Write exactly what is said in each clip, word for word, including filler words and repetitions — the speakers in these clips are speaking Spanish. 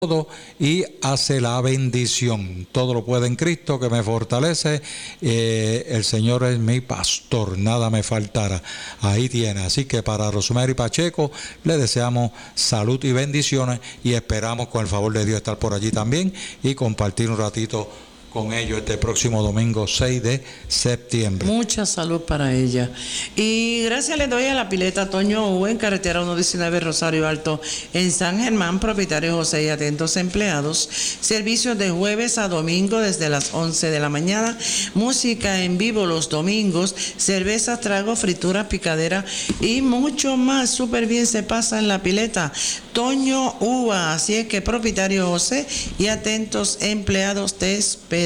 todo y hace la bendición. Todo lo puede en Cristo que me fortalece. Eh, el Señor es mi pastor, nada me faltará. Ahí tiene. Así que para Rosemary Pacheco le deseamos salud y bendiciones y esperamos con el favor de Dios estar por allí también y compartir un ratito con ellos este próximo domingo seis de septiembre. Mucha salud para ella. Y gracias le doy a la pileta Toño U en carretera ciento diecinueve Rosario Alto en San Germán, propietario José y atentos empleados. Servicios de jueves a domingo desde las once de la mañana. Música en vivo los domingos. Cervezas, tragos, frituras, picadera y mucho más. Súper bien se pasa en la pileta Toño Uva. Así es que propietario José y atentos empleados te esperan.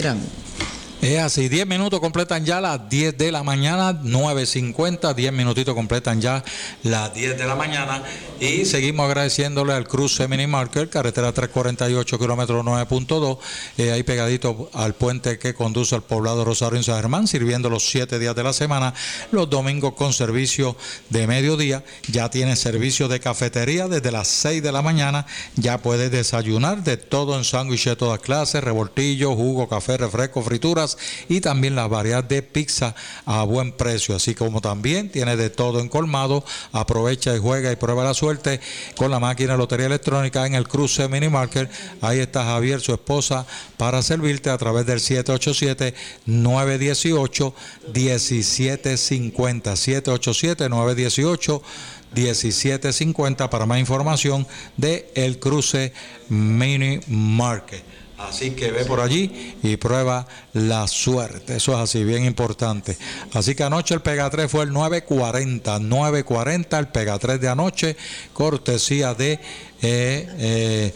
Es así, diez minutos completan ya las diez de la mañana, nueve cincuenta, diez minutitos completan ya las diez de la mañana y seguimos agradeciéndole al Cruce Mini Market, carretera trescientos cuarenta y ocho, kilómetro nueve punto dos, eh, ahí pegadito al puente que conduce al poblado Rosario en San Germán, sirviendo los siete días de la semana, los domingos con servicio de mediodía, ya tiene servicio de cafetería desde las seis de la mañana, ya puedes desayunar de todo en sándwich de todas clases, revoltillo, jugo, café, refresco, frituras, y también la variedad de pizza a buen precio, así como también tiene de todo en colmado. Aprovecha y juega y prueba la suerte con la máquina de lotería electrónica en el Cruce Mini Market. Ahí está Javier, su esposa, para servirte a través del siete ocho siete, nueve uno ocho, uno siete cinco cero, siete ocho siete, nueve uno ocho, uno siete cinco cero para más información de el Cruce Mini Market. Así que ve por allí y prueba la suerte. Eso es así, bien importante. Así que anoche el Pega tres fue el nueve cuarenta. nueve cuarenta el Pega tres de anoche, cortesía de eh, eh,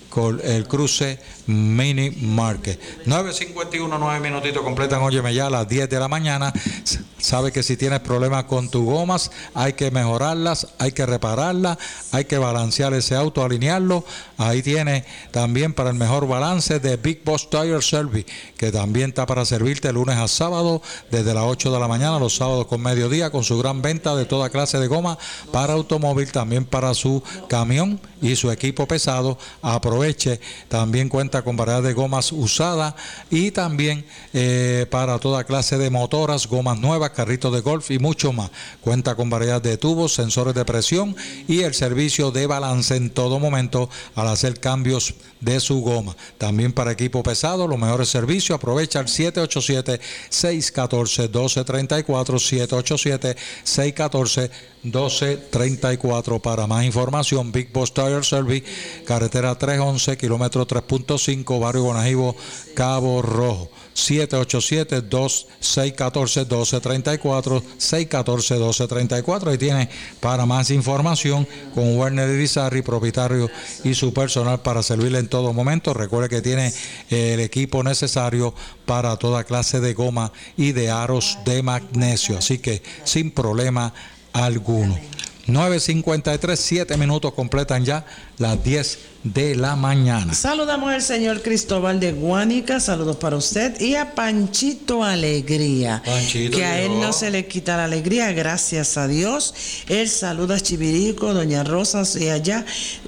el Cruce Mini Market. nueve cincuenta y uno, nueve minutitos completan, óyeme ya, a las diez de la mañana. Sabe que si tienes problemas con tus gomas, hay que mejorarlas, hay que repararlas, hay que balancear ese auto, alinearlo. Ahí tiene también para el mejor balance de Big Boss Tire Service, que también está para servirte lunes a sábado, desde las ocho de la mañana, los sábados con mediodía, con su gran venta de toda clase de goma para automóvil, también para su camión y su equipo pesado. Aproveche, también cuenta con variedad de gomas usadas y también eh, para toda clase de motoras, gomas nuevas, carritos de golf y mucho más. Cuenta con variedad de tubos, sensores de presión y el servicio de balance en todo momento al hacer cambios de su goma. También para equipo pesado, los mejores servicios. Aprovecha el siete ocho siete, seis uno cuatro, uno dos tres cuatro, siete ocho siete, seis uno cuatro, uno dos tres cuatro para más información. Big Boss Tire Service, carretera trescientos once, kilómetro tres punto cinco, barrio Guanajibo, Cabo Rojo. siete ocho siete, seis uno cuatro, uno dos tres cuatro, seis uno cuatro, uno dos tres cuatro. Ahí tiene para más información con Werner Irizarry, propietario y su personal para servirle en todo momento. Recuerde que tiene el equipo necesario para toda clase de goma y de aros de magnesio, así que sin problema alguno. nueve cincuenta y tres, siete minutos completan ya las diez de la mañana. Saludamos al señor Cristóbal de Guánica, saludos para usted, y a Panchito Alegría, Panchito, que a él yo. no se le quita la alegría, gracias a Dios. Él saluda a Chivirico, doña Rosa y allá,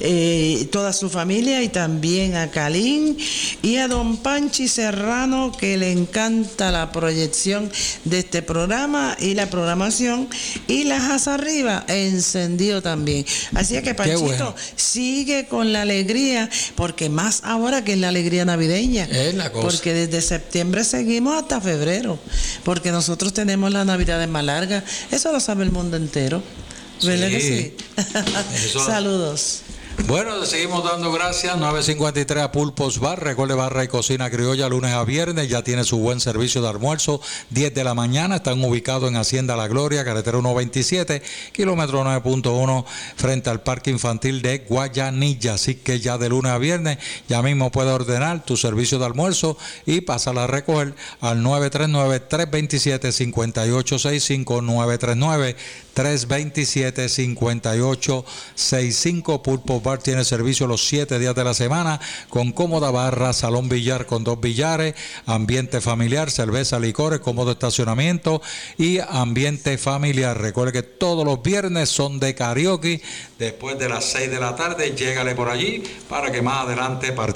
eh, toda su familia, y también a Calín y a don Panchi Serrano, que le encanta la proyección de este programa y la programación, y la Casa Arriba encendido también. Así es que Panchito, bueno, sigue con la alegría, porque más ahora que es la alegría navideña, es la cosa. Porque desde septiembre seguimos hasta febrero, porque nosotros tenemos las navidades más largas. Eso lo sabe el mundo entero, ¿verdad? Sí, que sí? Saludos. Bueno, le seguimos dando gracias. Nueve cincuenta y tres a Pulpos Bar. Recuerde, barra y cocina criolla, lunes a viernes. Ya tiene su buen servicio de almuerzo. diez de la mañana. Están ubicados en Hacienda La Gloria, carretera ciento veintisiete, kilómetro nueve punto uno, frente al Parque Infantil de Guayanilla. Así que ya de lunes a viernes, ya mismo puede ordenar tu servicio de almuerzo y pasarla a recoger al nueve tres nueve, tres dos siete, cinco ocho seis cinco, nueve tres nueve, tres dos siete, cinco ocho seis cinco. Pulpo Bar tiene servicio los siete días de la semana con cómoda barra, salón billar con dos billares, ambiente familiar, cerveza, licores, cómodo estacionamiento y ambiente familiar. Recuerde que todos los viernes son de karaoke después de las seis de la tarde. Llégale por allí para que más adelante participe